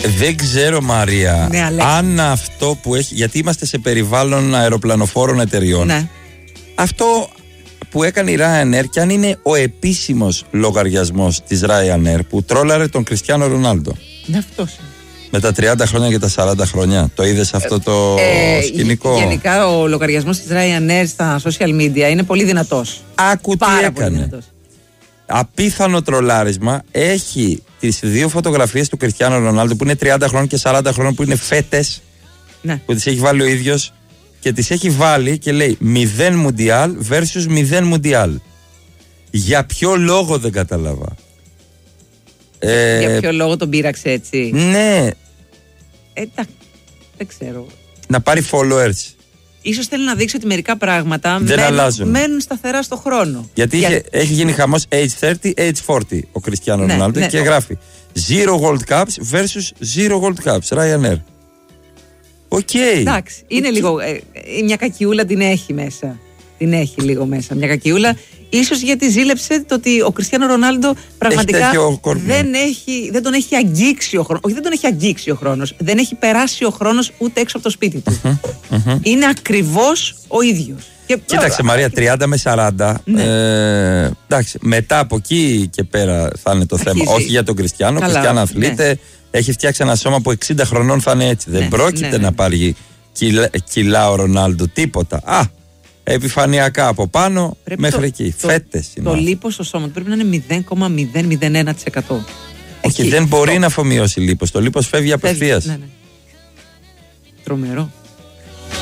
Δεν ξέρω, Μαρία, Ναι, αν αυτό που έχει. Γιατί είμαστε σε περιβάλλον αεροπλανοφόρων εταιριών. Ναι. Αυτό που έκανε η Ryanair, και αν είναι ο επίσημος λογαριασμός της Ryanair που τρόλαρε τον Κριστιάνο Ρονάλντο. Ναι, αυτός είναι. Με τα 30 χρόνια και τα 40 χρόνια. Το είδες αυτό το σκηνικό? Γενικά ο λογαριασμός της Ryanair στα social media είναι πολύ δυνατός. Άκου τι Πάρα πολύ έκανε. δυνατός. Απίθανο τρολάρισμα. Έχει τις δύο φωτογραφίες του Κριστιάνο Ρονάλντο που είναι 30 χρόνων και 40 χρόνων, που είναι φέτες, Ναι. που τις έχει βάλει ο ίδιος, και τις έχει βάλει και λέει 0 Μουντιάλ versus 0 Μουντιάλ. Για ποιο λόγο δεν κατάλαβα. Για ποιο λόγο τον πείραξε έτσι? Ναι, Εντάξει, δεν ξέρω. να πάρει followers. Ίσως θέλει να δείξει ότι μερικά πράγματα αλλάζουν. μένουν σταθερά στο χρόνο. Γιατί έχει γίνει χαμός age 30, age 40 ο Κριστιάνο Ναι, Ρονάλντο, ναι. και γράφει 0 World Cups versus 0 World Cups, Ryanair. Οκ. Εντάξει, είναι λίγο. Μια κακιούλα την έχει μέσα. Την έχει λίγο μέσα. Μια κακιούλα. Ίσως γιατί ζήλεψε το ότι ο Κριστιάνο Ρονάλντο πραγματικά δεν τον έχει αγγίξει ο χρόνος. Όχι, δεν τον έχει αγγίξει ο χρόνος. Δεν έχει περάσει ο χρόνος ούτε έξω από το σπίτι του. Είναι ακριβώς ο ίδιος. Κοίταξε, Μαρία, 30 με 40. Ναι. Εντάξει, μετά από εκεί και πέρα θα είναι το θέμα. Όχι για τον Κριστιάνο. Ο Κριστιάνο αθλείται. Ναι. Έχει φτιάξει ένα σώμα που 60 χρονών θα είναι έτσι. Δεν πρόκειται να πάρει κιλά ο Ρονάλντο. Τίποτα. Επιφανειακά από πάνω μέχρι εκεί. Φέτες είναι. Το λίπος στο σώμα του πρέπει να είναι 0,001%. Όχι, δεν μπορεί να αφομοιώσει λίπος. Το λίπος φεύγει απευθείας. Ναι. Τρομερό.